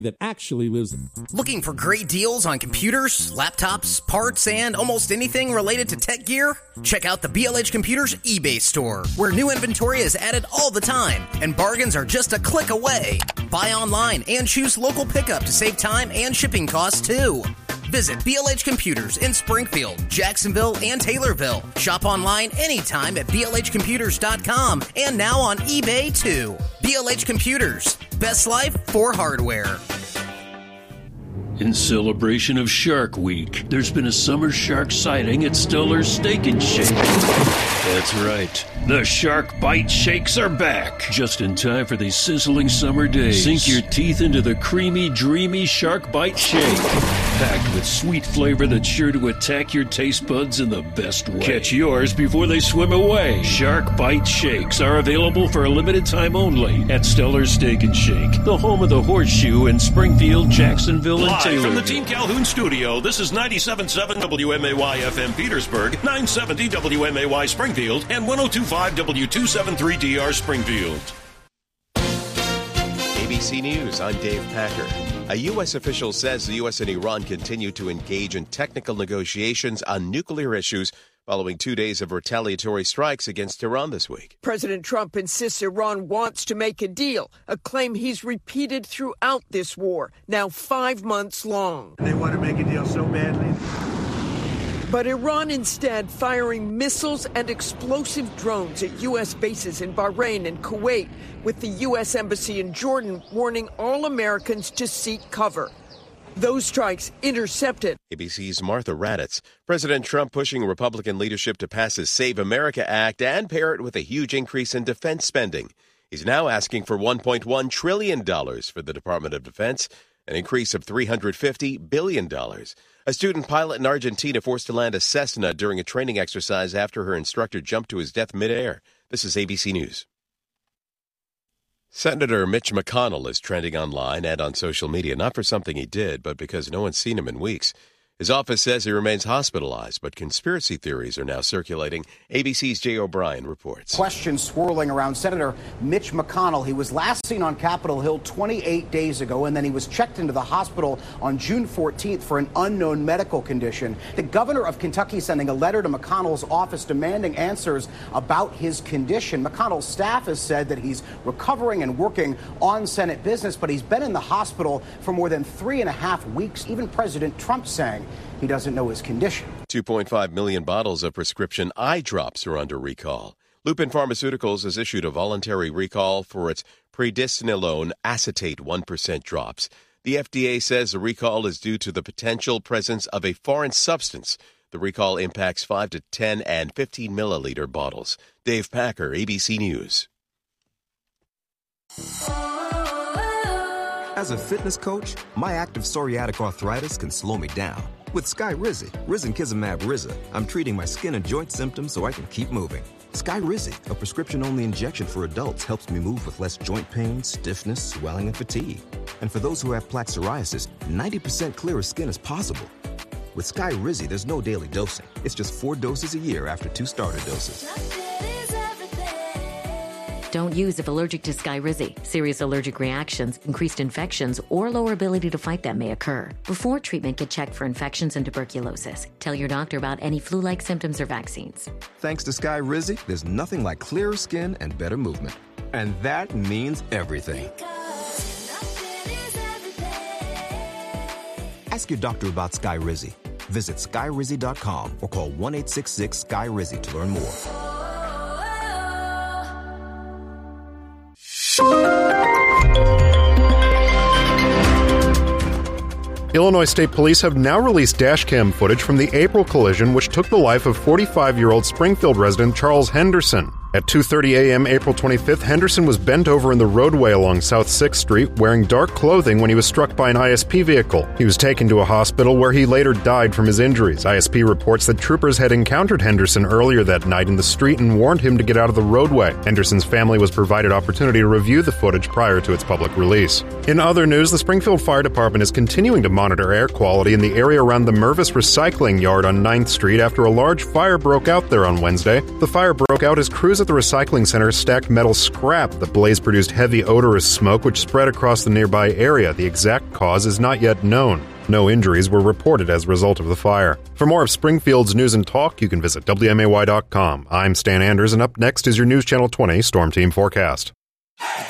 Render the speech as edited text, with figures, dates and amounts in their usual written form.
that actually lives. Looking for great deals on computers, laptops, parts, and almost anything related to tech gear? Check out the BLH Computers eBay store, where new inventory is added all the time, and bargains are just a click away. Buy online and choose local pickup to save time and shipping costs, too. Visit BLH Computers in Springfield, Jacksonville, and Taylorville. Shop online anytime at blhcomputers.com and now on eBay, too. BLH Computers. Best life for hardware. In celebration of Shark Week, there's been a summer shark sighting at Stellar's Steak and Shake. That's right. The Shark Bite Shakes are back. Just in time for these sizzling summer days. Sink your teeth into the creamy, dreamy Shark Bite Shake. Packed with sweet flavor that's sure to attack your taste buds in the best way. Catch yours before they swim away. Shark Bite Shakes are available for a limited time only at Stellar's Steak and Shake, the home of the Horseshoe in Springfield, Jacksonville, and Taylorville. From the Team Calhoun studio, this is 97.7 WMAY FM Petersburg, 970 WMAY Springfield, and 102.5 W273DR Springfield. ABC News, I'm Dave Packer. A U.S. official says the U.S. and Iran continue to engage in technical negotiations on nuclear issues following 2 days of retaliatory strikes against Iran this week. President Trump insists Iran wants to make a deal, a claim he's repeated throughout this war, now 5 months long. They want to make a deal so badly. But Iran instead firing missiles and explosive drones at U.S. bases in Bahrain and Kuwait, with the U.S. Embassy in Jordan warning all Americans to seek cover. Those strikes intercepted. ABC's Martha Raddatz. President Trump pushing Republican leadership to pass his Save America Act and pair it with a huge increase in defense spending. He's now asking for $1.1 trillion for the Department of Defense, an increase of $350 billion. A student pilot in Argentina forced to land a Cessna during a training exercise after her instructor jumped to his death midair. This is ABC News. Senator Mitch McConnell is trending online and on social media, not for something he did, but because no one's seen him in weeks. His office says he remains hospitalized, but conspiracy theories are now circulating. ABC's Jay O'Brien reports. Questions swirling around Senator Mitch McConnell. He was last seen on Capitol Hill 28 days ago, and then he was checked into the hospital on June 14th for an unknown medical condition. The governor of Kentucky sending a letter to McConnell's office demanding answers about his condition. McConnell's staff has said that he's recovering and working on Senate business, but he's been in the hospital for more than 3.5 weeks. Even President Trump saying he doesn't know his condition. 2.5 million bottles of prescription eye drops are under recall. Lupin Pharmaceuticals has issued a voluntary recall for its prednisolone acetate 1% drops. The FDA says the recall is due to the potential presence of a foreign substance. The recall impacts 5 to 10 and 15 milliliter bottles. Dave Packer, ABC News. As a fitness coach, my active psoriatic arthritis can slow me down. With Skyrizi, risankizumab Riza, I'm treating my skin and joint symptoms so I can keep moving. Skyrizi, a prescription-only injection for adults, helps me move with less joint pain, stiffness, swelling, and fatigue. And for those who have plaque psoriasis, 90% clearer skin is possible. With Skyrizi, there's no daily dosing. It's just 4 doses a year after 2 starter doses. Don't use if allergic to Skyrizi. Serious allergic reactions, increased infections, or lower ability to fight them may occur. Before treatment, get checked for infections and tuberculosis. Tell your doctor about any flu-like symptoms or vaccines. Thanks to Skyrizi, there's nothing like clearer skin and better movement. And that means everything. Ask your doctor about Skyrizi. Visit Skyrizi.com or call 1-866-SKY-RIZI to learn more. Illinois State Police have now released dashcam footage from the April collision which took the life of 45-year-old Springfield resident Charles Henderson. At 2:30 a.m. April 25th, Henderson was bent over in the roadway along South 6th Street wearing dark clothing when he was struck by an ISP vehicle. He was taken to a hospital where he later died from his injuries. ISP reports that troopers had encountered Henderson earlier that night in the street and warned him to get out of the roadway. Henderson's family was provided opportunity to review the footage prior to its public release. In other news, the Springfield Fire Department is continuing to monitor air quality in the area around the Mervis Recycling Yard on 9th Street after a large fire broke out there on Wednesday. The fire broke out as crews at the recycling center stacked metal scrap. The blaze produced heavy, odorous smoke which spread across the nearby area. The exact cause is not yet known. No injuries were reported as a result of the fire. For more of Springfield's news and talk, you can visit WMAY.com. I'm Stan Anders, and up next is your News Channel 20 Storm Team forecast.